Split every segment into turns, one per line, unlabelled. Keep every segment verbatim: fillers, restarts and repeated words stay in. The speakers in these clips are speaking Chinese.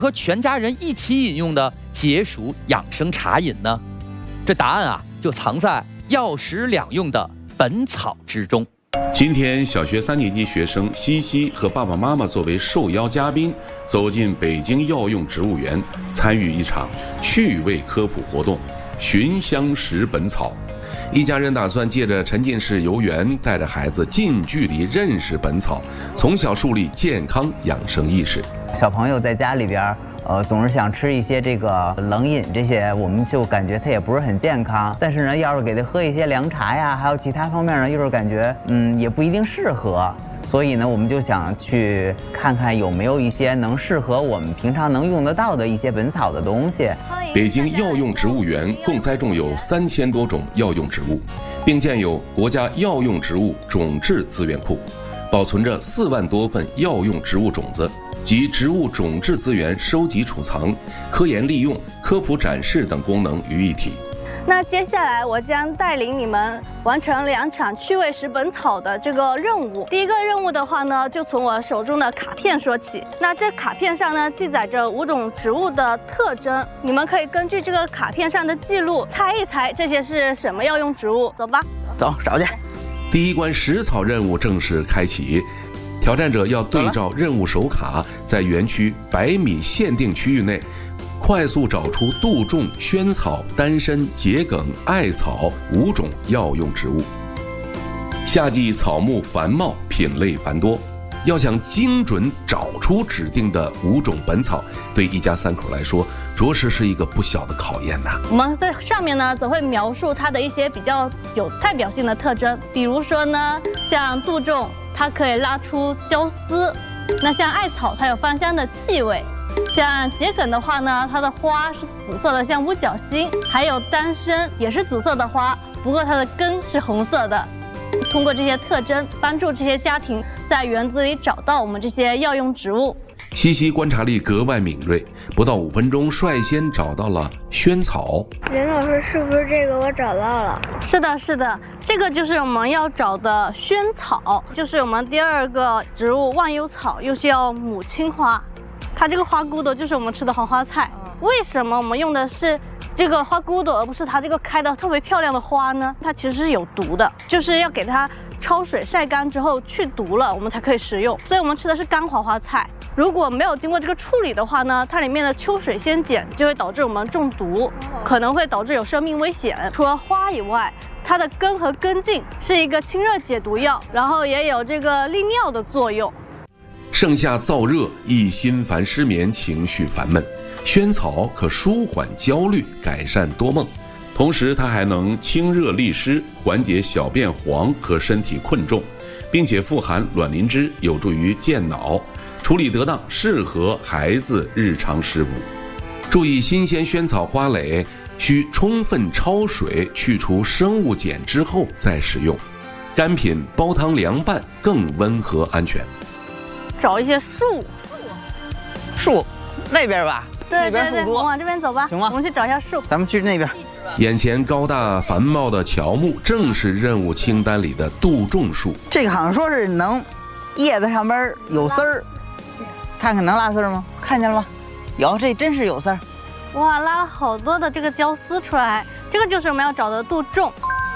和全家人一起饮用的解暑养生茶饮呢？这答案啊，就藏在药食两用的本草之中。
今天，小学三年级学生西西和爸爸妈妈作为受邀嘉宾，走进北京药用植物园，参与一场趣味科普活动——寻香识本草。一家人打算借着沉浸式游园，带着孩子近距离认识本草，从小树立健康养生意识。
小朋友在家里边，呃，总是想吃一些这个冷饮，这些我们就感觉它也不是很健康。但是呢，要是给他喝一些凉茶呀，还有其他方面呢，又是感觉嗯也不一定适合。所以呢，我们就想去看看有没有一些能适合我们平常能用得到的一些本草的东西。
北京药用植物园共栽种有三千多种药用植物，并建有国家药用植物种质资源库，保存着四万多份药用植物种子及植物种质资源收集储藏、科研利用、科普展示等功能于一体。
那接下来我将带领你们完成两场趣味识本草的这个任务。第一个任务的话呢，就从我手中的卡片说起。那这卡片上呢，记载着五种植物的特征，你们可以根据这个卡片上的记录，猜一猜这些是什么药用植物。走吧，
走找去。
第一关识草任务正式开启，挑战者要对照任务手卡，在园区百米限定区域内，快速找出杜仲、萱草、丹参、桔梗、艾草五种药用植物。夏季草木繁茂，品类繁多，要想精准找出指定的五种本草，对一家三口来说，着实是一个不小的考验呐。
我们在上面呢，则会描述它的一些比较有代表性的特征，比如说呢，像杜仲，它可以拉出胶丝；那像艾草，它有芳香的气味。像桔梗的话呢，它的花是紫色的，像五角星；还有丹参也是紫色的花，不过它的根是红色的。通过这些特征，帮助这些家庭在园子里找到我们这些药用植物。
西西观察力格外敏锐，不到五分钟率先找到了萱草。
林老师，是不是这个我找到了？
是的，是的，这个就是我们要找的萱草，就是我们第二个植物忘忧草，又叫母青花。它这个花骨朵就是我们吃的黄花菜。为什么我们用的是这个花骨朵，而不是它这个开的特别漂亮的花呢？它其实是有毒的，就是要给它焯水晒干之后去毒了，我们才可以食用。所以我们吃的是干黄花菜。如果没有经过这个处理的话呢，它里面的秋水仙碱就会导致我们中毒，可能会导致有生命危险。除了花以外，它的根和根茎是一个清热解毒药，然后也有这个利尿的作用。
盛夏燥热，易心烦失眠，情绪烦闷，萱草可舒缓焦虑，改善多梦，同时它还能清热利湿，缓解小便黄和身体困重，并且富含卵磷脂，有助于健脑。处理得当，适合孩子日常食补。注意，新鲜萱草花蕾需充分焯水，去除生物碱之后再使用。干品煲汤凉拌更温和安全。
找一些树，
树那边吧，
对
那边树多，
对对，我们往这边走吧。
行吗？
我们去找一下树。
咱们去那边。
眼前高大繁茂的乔木，正是任务清单里的杜仲树。
这个好像说是能，叶子上边有丝儿，看看能拉丝儿吗？看见了吗？有，这真是有丝儿。
哇，拉了好多的这个胶丝出来，这个就是我们要找的杜仲。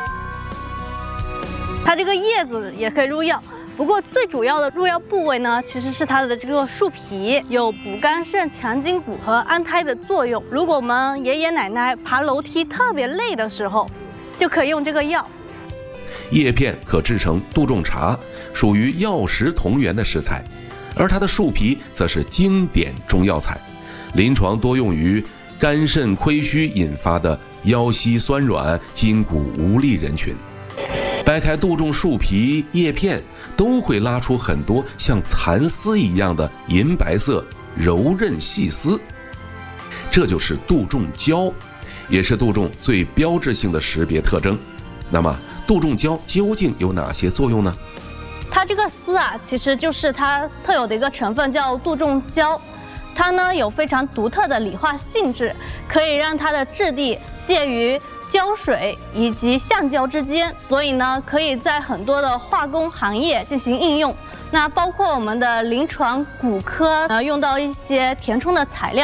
它这个叶子也可以入药。不过最主要的入药部位呢，其实是它的这个树皮，有补肝肾、强筋骨和安胎的作用。如果我们爷爷奶奶爬楼梯特别累的时候，就可以用这个药。
叶片可制成杜仲茶，属于药食同源的食材，而它的树皮则是经典中药材，临床多用于肝肾亏虚引发的腰膝酸软、筋骨无力人群。掰开杜仲树皮叶片，都会拉出很多像蚕丝一样的银白色柔韧细丝，这就是杜仲胶，也是杜仲最标志性的识别特征。那么杜仲胶究竟有哪些作用呢？
它这个丝啊，其实就是它特有的一个成分叫杜仲胶，它呢有非常独特的理化性质，可以让它的质地介于胶水以及橡胶之间，所以呢可以在很多的化工行业进行应用。 那包括我们的临床骨科，呃，用到一些填充的材料。